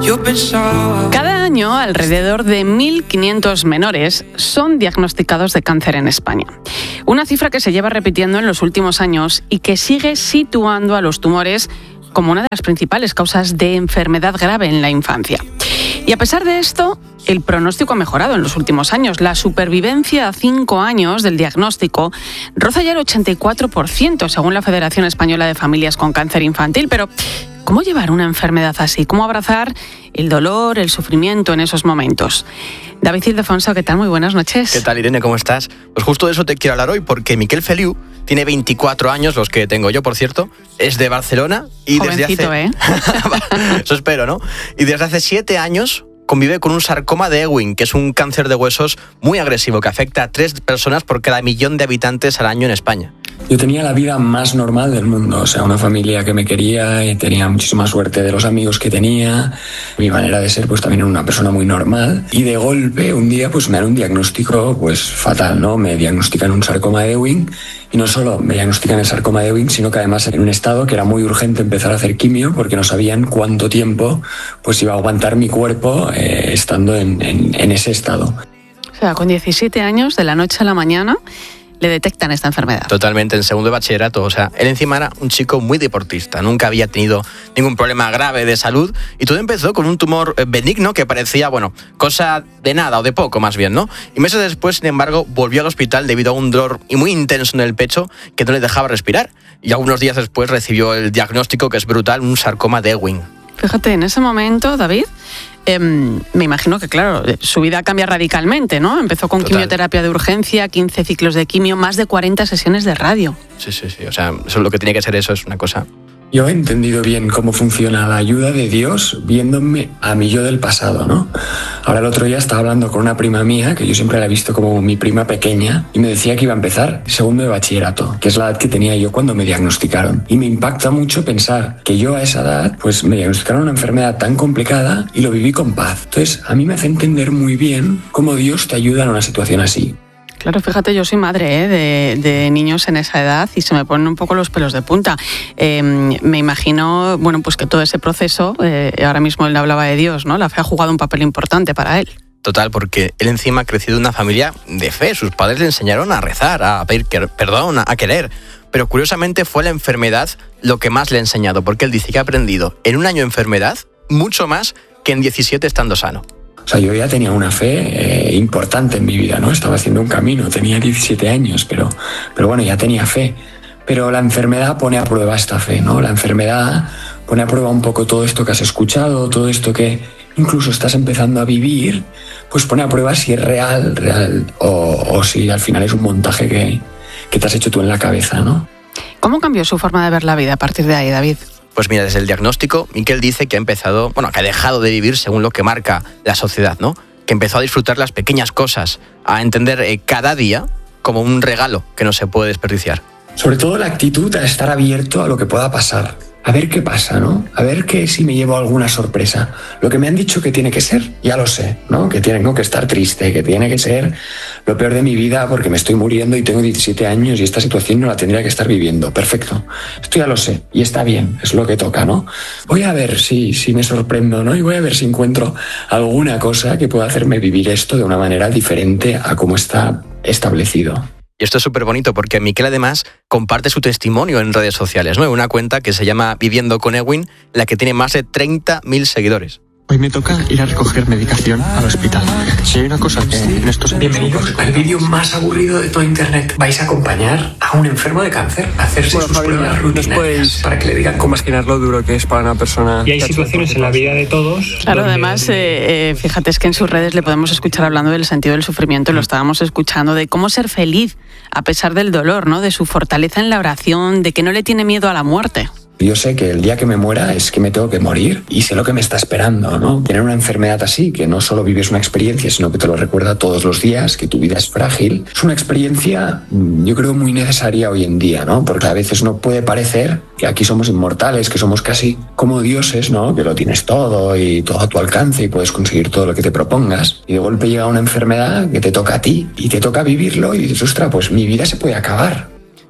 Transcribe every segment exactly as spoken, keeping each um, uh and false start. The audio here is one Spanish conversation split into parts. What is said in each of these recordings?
Yo pensaba... Cada año, alrededor de mil quinientos menores son diagnosticados de cáncer en España. Una cifra que se lleva repitiendo en los últimos años y que sigue situando a los tumores como una de las principales causas de enfermedad grave en la infancia. Y a pesar de esto, el pronóstico ha mejorado en los últimos años. La supervivencia a cinco años del diagnóstico roza ya el ochenta y cuatro por ciento, según la Federación Española de Familias con Cáncer Infantil. Pero, ¿cómo llevar una enfermedad así? ¿Cómo abrazar el dolor, el sufrimiento en esos momentos? David Ildefonso, ¿qué tal? Muy buenas noches. ¿Qué tal, Irene? ¿Cómo estás? Pues justo de eso te quiero hablar hoy, porque Miquel Feliu tiene veinticuatro años, los que tengo yo, por cierto, es de Barcelona y Jovencito, desde hace... ¿eh? Eso espero, ¿no? Y desde hace siete años convive con un sarcoma de Ewing, que es un cáncer de huesos muy agresivo que afecta a tres personas por cada millón de habitantes al año en España. Yo tenía la vida más normal del mundo, o sea, una familia que me quería y tenía muchísima suerte de los amigos que tenía. Mi manera de ser, pues también era una persona muy normal. Y de golpe, un día, pues me dan un diagnóstico, pues fatal, ¿no? Me diagnostican un sarcoma de Ewing. Y no solo me diagnostican el sarcoma de Ewing, sino que además en un estado que era muy urgente empezar a hacer quimio porque no sabían cuánto tiempo pues iba a aguantar mi cuerpo eh, estando en, en, en ese estado. O sea, con diecisiete años, de la noche a la mañana, le detectan esta enfermedad. Totalmente, en segundo de bachillerato. O sea, él encima era un chico muy deportista, nunca había tenido ningún problema grave de salud y todo empezó con un tumor benigno que parecía, bueno, cosa de nada o de poco más bien, ¿no? Y meses después, sin embargo, volvió al hospital debido a un dolor muy intenso en el pecho que no le dejaba respirar. Y algunos días después recibió el diagnóstico, que es brutal, un sarcoma de Ewing. Fíjate, en ese momento, David, eh, me imagino que, claro, su vida cambia radicalmente, ¿no? Empezó con Total. Quimioterapia de urgencia, quince ciclos de quimio, más de cuarenta sesiones de radio. Sí, sí, sí. O sea, eso es lo que tiene que ser, eso es una cosa... Yo he entendido bien cómo funciona la ayuda de Dios viéndome a mí yo del pasado, ¿no? Ahora el otro día estaba hablando con una prima mía, que yo siempre la he visto como mi prima pequeña, y me decía que iba a empezar segundo de bachillerato, que es la edad que tenía yo cuando me diagnosticaron. Y me impacta mucho pensar que yo a esa edad, pues me diagnosticaron una enfermedad tan complicada y lo viví con paz. Entonces, a mí me hace entender muy bien cómo Dios te ayuda en una situación así. Claro, fíjate, yo soy madre ¿eh? de, de niños en esa edad y se me ponen un poco los pelos de punta. Eh, me imagino, bueno, pues que todo ese proceso, eh, ahora mismo él hablaba de Dios, ¿no? La fe ha jugado un papel importante para él. Total, porque él encima ha crecido en una familia de fe. Sus padres le enseñaron a rezar, a pedir perdón, a querer. Pero curiosamente fue la enfermedad lo que más le ha enseñado, porque él dice que ha aprendido en un año de enfermedad mucho más que en diecisiete estando sano. O sea, yo ya tenía una fe eh, importante en mi vida, ¿no? Estaba haciendo un camino, tenía diecisiete años, pero, pero bueno, ya tenía fe. Pero la enfermedad pone a prueba esta fe, ¿no? La enfermedad pone a prueba un poco todo esto que has escuchado, todo esto que incluso estás empezando a vivir, pues pone a prueba si es real, real o, o si al final es un montaje que, que te has hecho tú en la cabeza, ¿no? ¿Cómo cambió su forma de ver la vida a partir de ahí, David? Pues mira, desde el diagnóstico, Miquel dice que ha empezado, bueno, que ha dejado de vivir según lo que marca la sociedad, ¿no? Que empezó a disfrutar las pequeñas cosas, a entender eh, cada día como un regalo que no se puede desperdiciar. Sobre todo la actitud a estar abierto a lo que pueda pasar. A ver qué pasa, ¿no? A ver que si me llevo alguna sorpresa. Lo que me han dicho que tiene que ser, ya lo sé, ¿no? Que tengo que estar triste, que tiene que ser lo peor de mi vida porque me estoy muriendo y tengo diecisiete años y esta situación no la tendría que estar viviendo. Perfecto. Esto ya lo sé y está bien, es lo que toca, ¿no? Voy a ver si, si me sorprendo, ¿no? Y voy a ver si encuentro alguna cosa que pueda hacerme vivir esto de una manera diferente a cómo está establecido. Y esto es súper bonito porque Miquel además comparte su testimonio en redes sociales, ¿no? En una cuenta que se llama Viviendo con Ewing, la que tiene más de treinta mil seguidores. Hoy me toca ir a recoger medicación al hospital. Si hay una cosa que en estos... Bienvenidos al vídeo más aburrido de todo internet. Vais a acompañar a un enfermo de cáncer a hacerse bueno, sus Javier, pruebas rutinarias para que le digan cómo imaginar lo duro que es para una persona. Y hay situaciones en la vida de todos. Claro, donde... además, eh, eh, fíjate, es que en sus redes le podemos escuchar hablando del sentido del sufrimiento, lo estábamos escuchando, de cómo ser feliz a pesar del dolor, ¿no? De su fortaleza en la oración, de que no le tiene miedo a la muerte. Yo sé que el día que me muera es que me tengo que morir y sé lo que me está esperando, ¿no? Tener una enfermedad así, que no solo vives una experiencia, sino que te lo recuerda todos los días, que tu vida es frágil, es una experiencia, yo creo, muy necesaria hoy en día, ¿no? Porque a veces no puede parecer que aquí somos inmortales, que somos casi como dioses, ¿no? Que lo tienes todo y todo a tu alcance y puedes conseguir todo lo que te propongas. Y de golpe llega una enfermedad que te toca a ti y te toca vivirlo y dices, ostras, pues mi vida se puede acabar.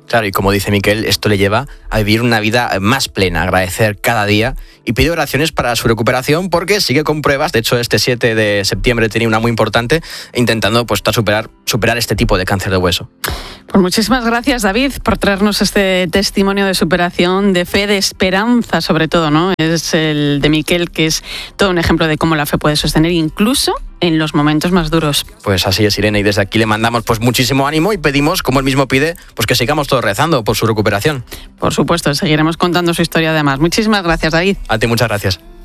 Claro, y como dice Miquel, esto le lleva a vivir una vida más plena, agradecer cada día y pide oraciones para su recuperación porque sigue con pruebas. De hecho, este siete de septiembre tenía una muy importante, intentando pues superar, superar este tipo de cáncer de hueso. Pues muchísimas gracias, David, por traernos este testimonio de superación, de fe, de esperanza sobre todo, ¿no? Es el de Miquel, que es todo un ejemplo de cómo la fe puede sostener incluso en los momentos más duros. Pues así es, Irene, y desde aquí le mandamos pues muchísimo ánimo y pedimos, como él mismo pide, pues que sigamos todos rezando por su recuperación. Por supuesto, seguiremos contando su historia además. Muchísimas gracias, David. A ti, muchas gracias.